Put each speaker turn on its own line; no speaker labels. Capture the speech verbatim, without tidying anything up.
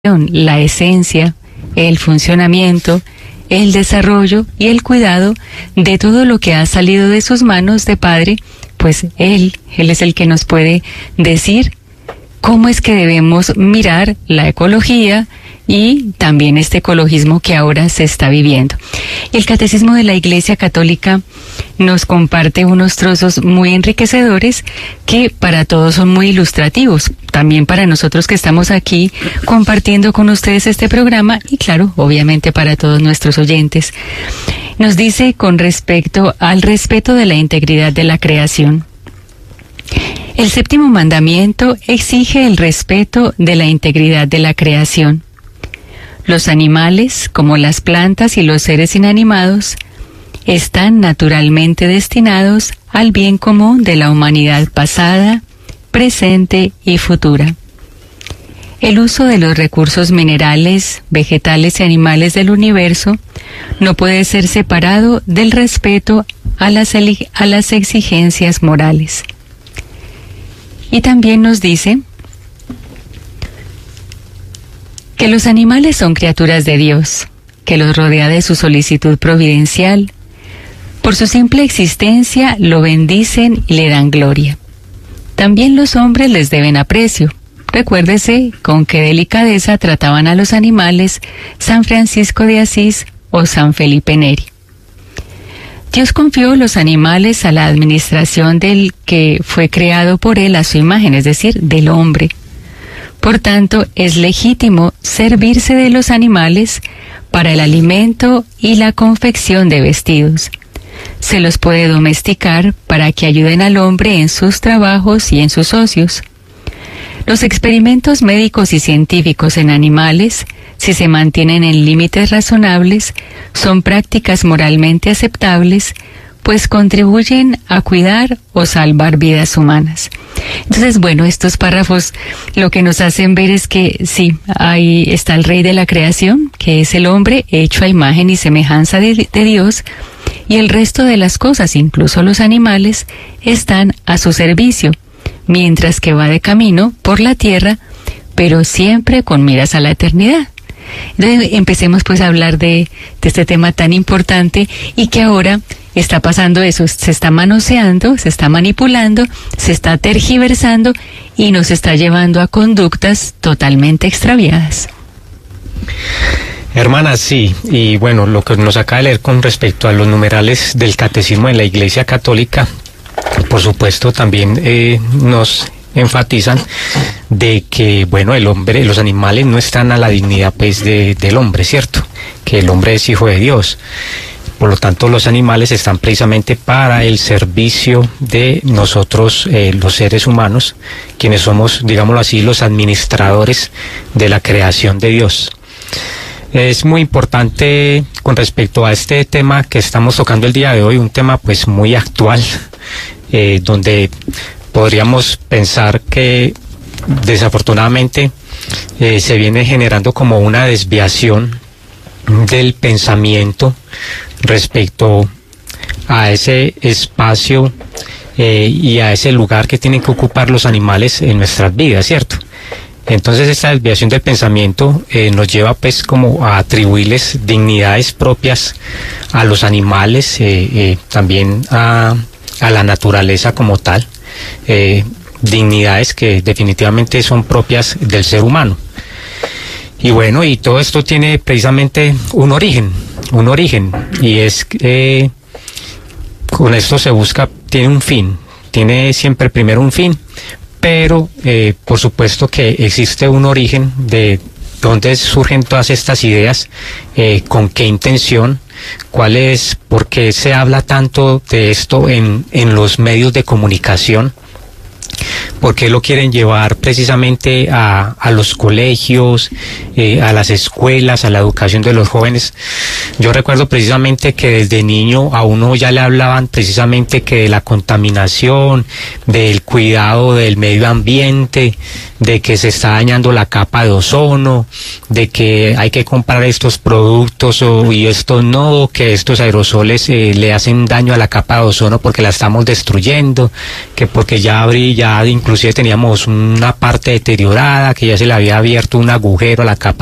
la esencia, el funcionamiento, el desarrollo y el cuidado de todo lo que ha salido de sus manos de padre, pues él, él es el que nos puede decir cómo es que debemos mirar la ecología y también este ecologismo que ahora se está viviendo. El Catecismo de la Iglesia Católica nos comparte unos trozos muy enriquecedores que para todos son muy ilustrativos, también para nosotros que estamos aquí compartiendo con ustedes este programa y claro, obviamente para todos nuestros oyentes. Nos dice con respecto al respeto de la integridad de la creación. El séptimo mandamiento exige el respeto de la integridad de la creación. Los animales, como las plantas y los seres inanimados, están naturalmente destinados al bien común de la humanidad pasada, presente y futura. El uso de los recursos minerales, vegetales y animales del universo no puede ser separado del respeto a las, a las exigencias morales. Y también nos dice que los animales son criaturas de Dios, que los rodea de su solicitud providencial. Por su simple existencia lo bendicen y le dan gloria. También los hombres les deben aprecio. Recuérdese con qué delicadeza trataban a los animales San Francisco de Asís o San Felipe Neri. Dios confió los animales a la administración del que fue creado por él a su imagen, es decir, del hombre. Por tanto, es legítimo servirse de los animales para el alimento y la confección de vestidos. Se los puede domesticar para que ayuden al hombre en sus trabajos y en sus ocios. Los experimentos médicos y científicos en animales, si se mantienen en límites razonables, son prácticas moralmente aceptables, pues contribuyen a cuidar o salvar vidas humanas. Entonces, bueno, estos párrafos lo que nos hacen ver es que sí, ahí está el rey de la creación, que es el hombre hecho a imagen y semejanza de, de Dios, y el resto de las cosas, incluso los animales, están a su servicio, mientras que va de camino por la tierra, pero siempre con miras a la eternidad. Entonces empecemos pues a hablar de, de este tema tan importante y que ahora está pasando eso, se está manoseando, se está manipulando, se está tergiversando y nos está llevando a conductas totalmente extraviadas.
Hermana, sí, y bueno, lo que nos acaba de leer con respecto a los numerales del Catecismo de la Iglesia Católica, por supuesto también eh, nos enfatizan de que, bueno, el hombre, los animales no están a la dignidad pues de, del hombre, ¿cierto? Que el hombre es hijo de Dios. Por lo tanto, los animales están precisamente para el servicio de nosotros, eh, los seres humanos, quienes somos, digámoslo así, los administradores de la creación de Dios. Es muy importante con respecto a este tema que estamos tocando el día de hoy, un tema pues muy actual, eh, donde podríamos pensar que desafortunadamente eh, se viene generando como una desviación del pensamiento respecto a ese espacio eh, y a ese lugar que tienen que ocupar los animales en nuestras vidas, ¿cierto? Entonces esta desviación del pensamiento eh, nos lleva pues como a atribuirles dignidades propias a los animales, eh, eh, también a, a la naturaleza como tal, eh, dignidades que definitivamente son propias del ser humano. Y bueno, y todo esto tiene precisamente un origen, un origen, y es eh, con esto se busca, tiene un fin, tiene siempre primero un fin, pero eh, por supuesto que existe un origen de dónde surgen todas estas ideas, eh, con qué intención, cuál es, por qué se habla tanto de esto en, en los medios de comunicación. ¿Por qué lo quieren llevar precisamente a, a los colegios, eh, a las escuelas, a la educación de los jóvenes? Yo recuerdo precisamente que desde niño a uno ya le hablaban precisamente que de la contaminación, del cuidado del medio ambiente, de que se está dañando la capa de ozono, de que hay que comprar estos productos o, y estos no, que estos aerosoles eh, le hacen daño a la capa de ozono porque la estamos destruyendo, que porque ya brilla ya inclusive teníamos una parte deteriorada, que ya se le había abierto un agujero a la capa